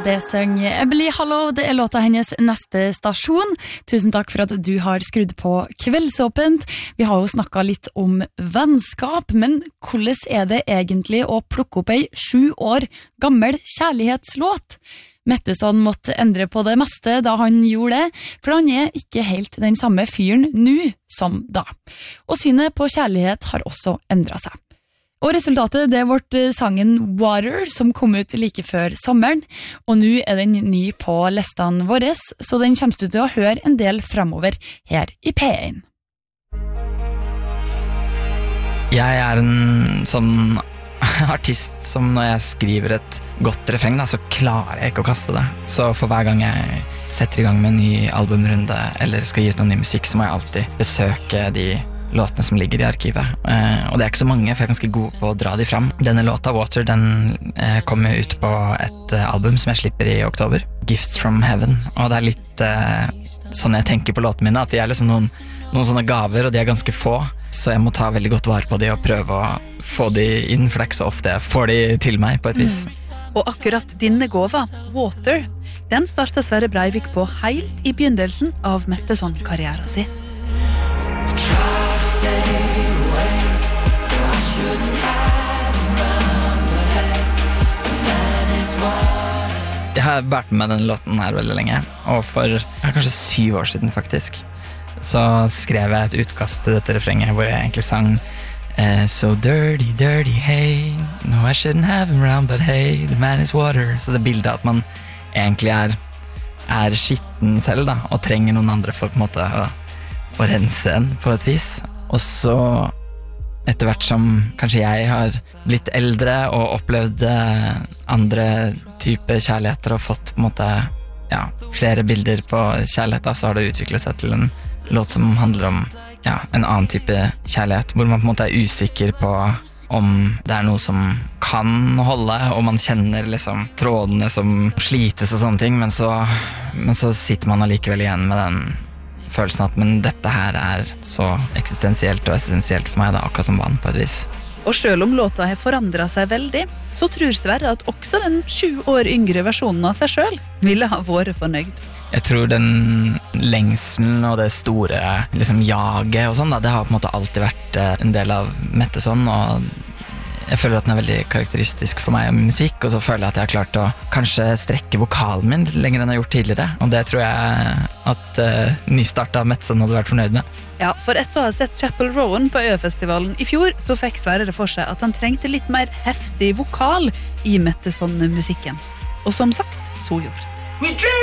Det søng Emily Hallow, det låta hennes neste stasjon. Tusen takk for at du har skrudd på Kveldsåpent. Vi har jo snakket litt om vennskap, men hvordan det egentlig å plukke opp ei 7 år gammel kjærlighetslåt? Metteson måtte endre på det meste da han gjorde det, for han ikke helt den samme fyren nå som da. Og synet på kjærlighet har også endret seg. Og resultatet det ble sangen Water, som kom ut like før sommeren, og nå den ny på listene våre, så den kommer du til å høre en del fremover her i P1. Jeg en sånn artist som når jeg skriver et godt refreng, da, så klarer jeg ikke å kaste det. Så for hver gang jeg setter i gang med en ny albumrunde, eller skal gi ut noe ny musikk, så må jeg alltid besøke de låtene som ligger i arkivet. Og det ikke så mange, for jeg ganske god på å dra de fram. Denne låta, Water, den kommer ut på et album som jeg slipper i oktober. Gifts from Heaven. Og det litt sånn jeg tenker på låtene mine, at de liksom noen sånne gaver, og de ganske få. Så jeg må ta veldig godt vare på de og prøve å få de inn, for det ikke så ofte jeg får de til meg på et vis. Og akkurat denne gåva, Water, den startet Sverre Breivik på helt i begynnelsen av Metteson-karrieren sin. Jeg har vært med denne låten her veldig lenge, og for kanskje 7 år siden faktisk, så skrev jeg et utkast til dette refrenget hvor jeg egentlig sang So dirty, dirty, hey, no I shouldn't have him around, but hey, the man is water. Så det bildet at man egentlig skitten selv da, og trenger noen andre for på en måte å rense en på et vis. Og så etter hvert som kanskje jeg har blitt eldre og opplevd andre typer kjærligheter og fått på en måte flere bilder på kjærlighet, så har det utviklet seg til en låt som handler om en annen type kjærlighet, hvor man på en måte usikker på om det noe som kan holde, og man kjenner liksom trådene som slites og sånne ting, men så sitter man allikevel igjen med den følelsen at men dette her så eksistensielt og essensielt for meg, da, akkurat som vann på et vis. Og selv om låta har forandret seg veldig, så tror Sverre at også den 7 år yngre versjonen av seg selv ville ha vært fornøyd. Jeg tror den lengselen og det store liksom jaget og sånn, da, det har på en måte alltid vært en del av Metteson, og jeg føler at den veldig karakteristisk for meg og musikk, og så føler jeg at jeg har klart å kanskje strekke vokalen min litt lenger enn jeg har gjort tidligere, og det tror jeg at nystartet Metteson hadde vært fornøyd med. Ja, for etter å ha sett Chapel Rowan på Ø-festivalen i fjor, så fikk Sverre det for seg at han trengte litt mer heftig vokal i Metteson-musikken. Og som sagt, så gjort.